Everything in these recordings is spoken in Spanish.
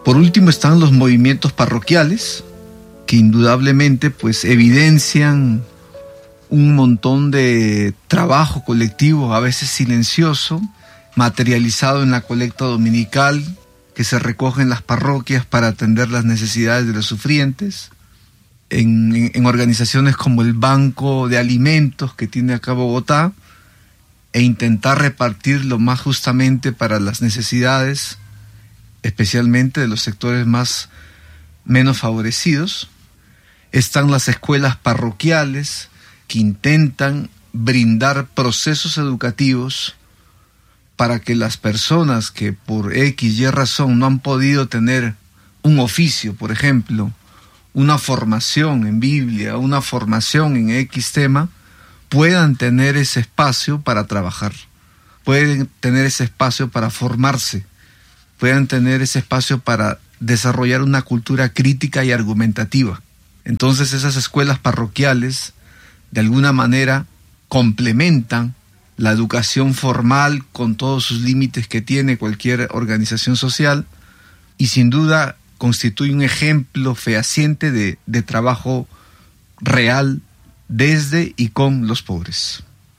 Por último están los movimientos parroquiales, que indudablemente pues evidencian un montón de trabajo colectivo, a veces silencioso, materializado en la colecta dominical que se recoge en las parroquias para atender las necesidades de los sufrientes, en organizaciones como el Banco de Alimentos que tiene acá Bogotá, e intentar repartir lo más justamente para las necesidades, especialmente de los sectores menos favorecidos. Están las escuelas parroquiales que intentan brindar procesos educativos para que las personas que por X y razón no han podido tener un oficio, por ejemplo, una formación en Biblia, una formación en X tema, puedan tener ese espacio para trabajar, pueden tener ese espacio para formarse, puedan tener ese espacio para desarrollar una cultura crítica y argumentativa. Entonces esas escuelas parroquiales de alguna manera complementan la educación formal con todos sus límites que tiene cualquier organización social, y sin duda constituye un ejemplo fehaciente de trabajo real desde y con los pobres.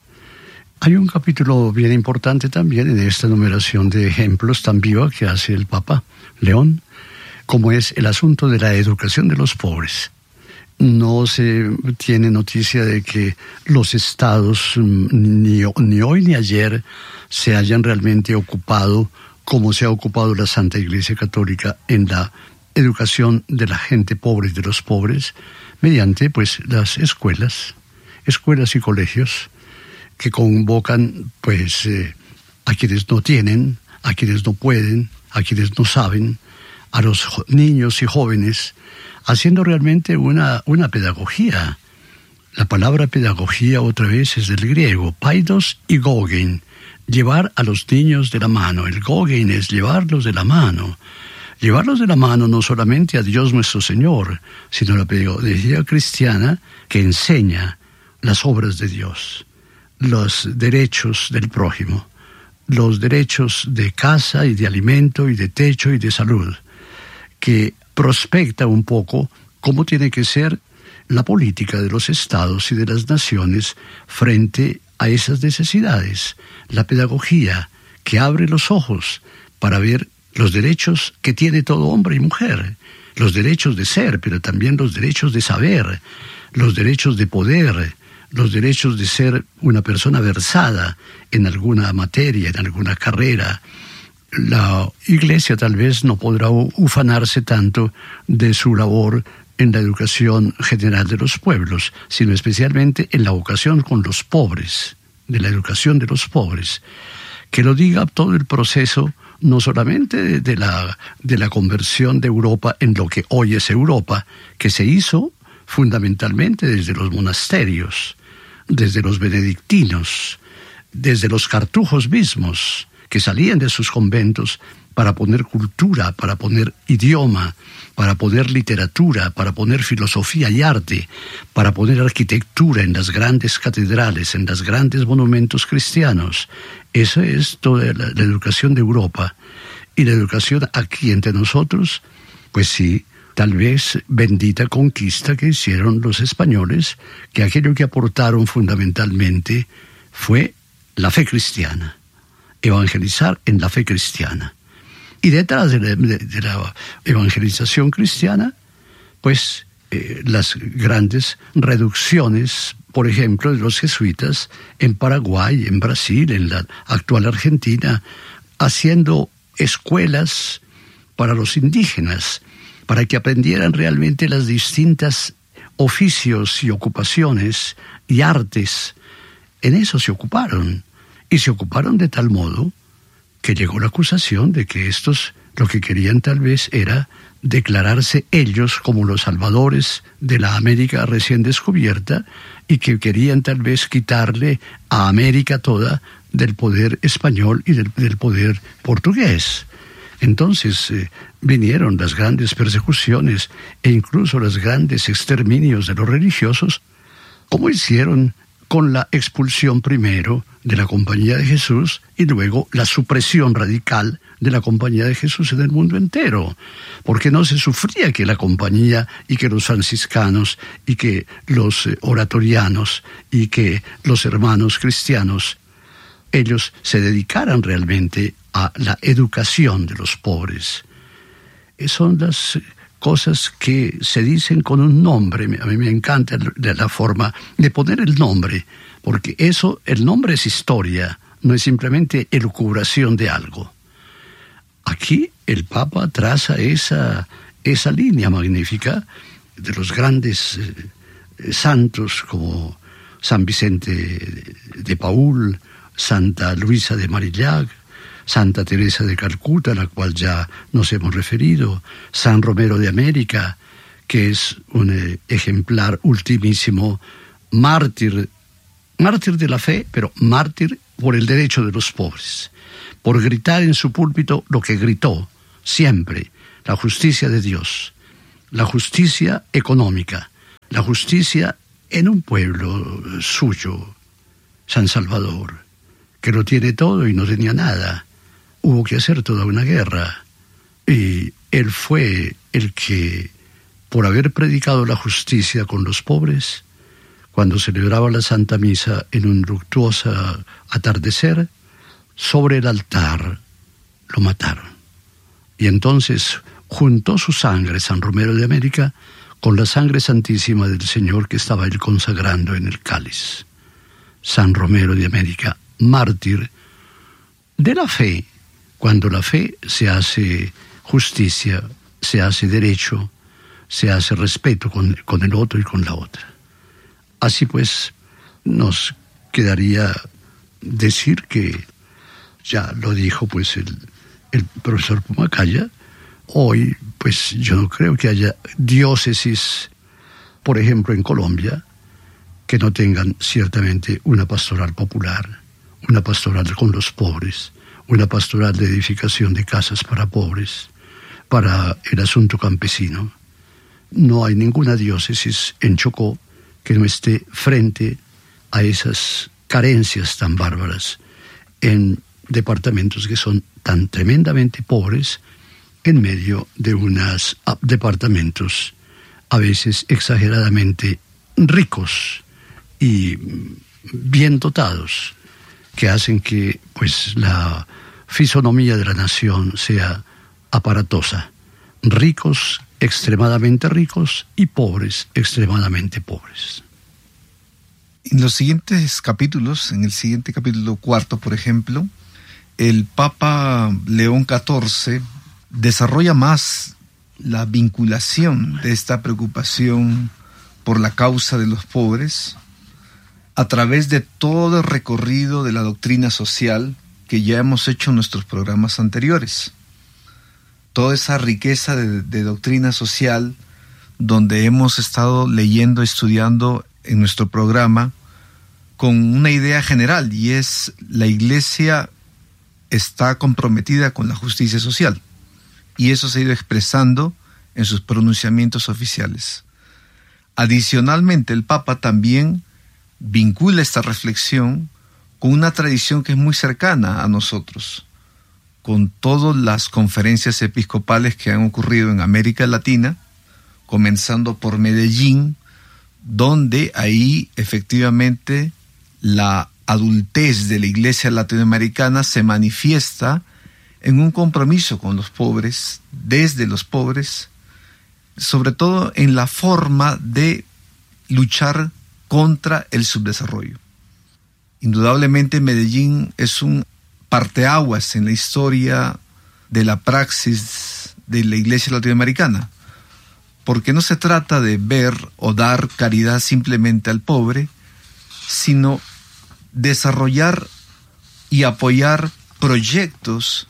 Hay un capítulo bien importante también en esta numeración de ejemplos tan viva que hace el Papa León, como es el asunto de la educación de los pobres. No se tiene noticia de que los estados ni hoy ni ayer se hayan realmente ocupado, como se ha ocupado la Santa Iglesia Católica, en la educación de la gente pobre y de los pobres, mediante pues las escuelas y colegios que convocan pues a quienes no tienen, a quienes no pueden, a quienes no saben, a los niños y jóvenes, haciendo realmente una pedagogía. La palabra pedagogía otra vez es del griego, paidos y gogen, llevar a los niños de la mano. El gogen es llevarlos de la mano. Llevarlos de la mano no solamente a Dios nuestro Señor, sino a la pedagogía cristiana que enseña las obras de Dios, los derechos del prójimo, los derechos de casa y de alimento y de techo y de salud, que prospecta un poco cómo tiene que ser la política de los estados y de las naciones frente a esas necesidades. La pedagogía que abre los ojos para ver los derechos que tiene todo hombre y mujer, los derechos de ser, pero también los derechos de saber, los derechos de poder, los derechos de ser una persona versada en alguna materia, en alguna carrera. La Iglesia tal vez no podrá ufanarse tanto de su labor en la educación general de los pueblos, sino especialmente en la vocación con los pobres, de la educación de los pobres. Que lo diga todo el proceso, no solamente de la conversión de Europa en lo que hoy es Europa, que se hizo fundamentalmente desde los monasterios, desde los benedictinos, desde los cartujos mismos, que salían de sus conventos para poner cultura, para poner idioma, para poner literatura, para poner filosofía y arte, para poner arquitectura en las grandes catedrales, en los grandes monumentos cristianos. Esa es toda la educación de Europa. Y la educación aquí entre nosotros, pues sí, tal vez bendita conquista que hicieron los españoles, que aquello que aportaron fundamentalmente fue la fe cristiana. Evangelizar en la fe cristiana. Y detrás de la evangelización cristiana, pues las grandes reducciones, por ejemplo, de los jesuitas en Paraguay, en Brasil, en la actual Argentina, haciendo escuelas para los indígenas, para que aprendieran realmente las distintas oficios y ocupaciones y artes. En eso se ocuparon. Y se ocuparon de tal modo que llegó la acusación de que estos lo que querían tal vez era declararse ellos como los salvadores de la América recién descubierta y que querían tal vez quitarle a América toda del poder español y del poder portugués. Entonces vinieron las grandes persecuciones e incluso los grandes exterminios de los religiosos, como hicieron con la expulsión primero de la Compañía de Jesús y luego la supresión radical de la Compañía de Jesús en el mundo entero, porque no se sufría que la Compañía y que los franciscanos y que los oratorianos y que los hermanos cristianos, ellos se dedicaran realmente a la educación de los pobres. Son las cosas que se dicen con un nombre. A mí me encanta la forma de poner el nombre, porque el nombre es historia, no es simplemente elucubración de algo. Aquí el Papa traza esa línea magnífica de los grandes santos como San Vicente de Paúl, Santa Luisa de Marillac, Santa Teresa de Calcuta, a la cual ya nos hemos referido, San Romero de América, que es un ejemplar ultimísimo, mártir de la fe, pero mártir por el derecho de los pobres, por gritar en su púlpito lo que gritó siempre: la justicia de Dios, la justicia económica, la justicia en un pueblo suyo, San Salvador, que lo tiene todo y no tenía nada. Hubo que hacer toda una guerra, y él fue el que, por haber predicado la justicia con los pobres, cuando celebraba la Santa Misa en un luctuoso atardecer, sobre el altar lo mataron. Y entonces juntó su sangre, San Romero de América, con la sangre santísima del Señor que estaba él consagrando en el cáliz. San Romero de América, mártir de la fe. Cuando la fe se hace justicia, se hace derecho, se hace respeto con el otro y con la otra. Así pues, nos quedaría decir que, ya lo dijo pues el profesor Pumacaya, hoy pues yo no creo que haya diócesis, por ejemplo en Colombia, que no tengan ciertamente una pastoral popular, una pastoral con los pobres, una pastoral de edificación de casas para pobres, para el asunto campesino. No hay ninguna diócesis en Chocó que no esté frente a esas carencias tan bárbaras en departamentos que son tan tremendamente pobres en medio de unos departamentos a veces exageradamente ricos y bien dotados, que hacen que pues la fisonomía de la nación sea aparatosa. Ricos, extremadamente ricos, y pobres, extremadamente pobres. En los siguientes capítulos, en el siguiente capítulo 4, por ejemplo, el Papa León XIV desarrolla más la vinculación de esta preocupación por la causa de los pobres a través de todo el recorrido de la doctrina social que ya hemos hecho en nuestros programas anteriores. Toda esa riqueza de doctrina social donde hemos estado leyendo, estudiando en nuestro programa con una idea general, y es: la Iglesia está comprometida con la justicia social, y eso se ha ido expresando en sus pronunciamientos oficiales. Adicionalmente, el Papa también vincula esta reflexión con una tradición que es muy cercana a nosotros, con todas las conferencias episcopales que han ocurrido en América Latina, comenzando por Medellín, donde ahí efectivamente la adultez de la Iglesia latinoamericana se manifiesta en un compromiso con los pobres, desde los pobres, sobre todo en la forma de luchar contra el subdesarrollo. Indudablemente Medellín es un parteaguas en la historia de la praxis de la Iglesia latinoamericana, porque no se trata de ver o dar caridad simplemente al pobre, sino desarrollar y apoyar proyectos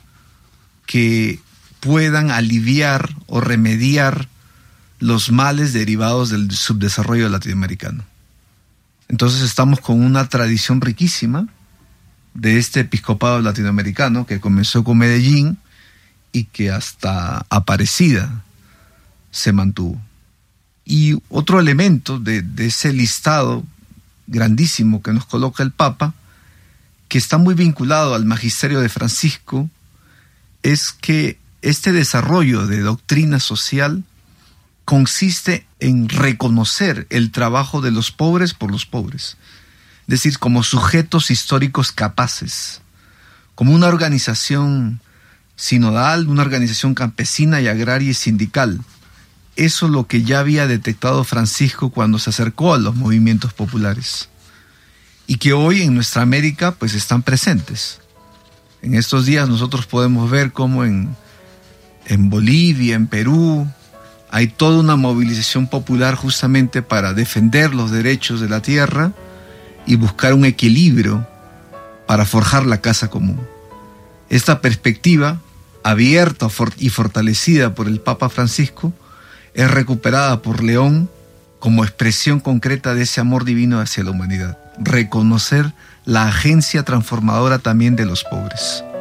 que puedan aliviar o remediar los males derivados del subdesarrollo latinoamericano. Entonces estamos con una tradición riquísima de este episcopado latinoamericano que comenzó con Medellín y que hasta Aparecida se mantuvo. Y otro elemento de ese listado grandísimo que nos coloca el Papa, que está muy vinculado al magisterio de Francisco, es que este desarrollo de doctrina social consiste en reconocer el trabajo de los pobres por los pobres, es decir, como sujetos históricos capaces, como una organización sinodal, una organización campesina y agraria y sindical. Eso es lo que ya había detectado Francisco cuando se acercó a los movimientos populares y que hoy en nuestra América pues están presentes. En estos días nosotros podemos ver cómo en Bolivia, en Perú, hay toda una movilización popular justamente para defender los derechos de la tierra y buscar un equilibrio para forjar la casa común. Esta perspectiva, abierta y fortalecida por el Papa Francisco, es recuperada por León como expresión concreta de ese amor divino hacia la humanidad. Reconocer la agencia transformadora también de los pobres.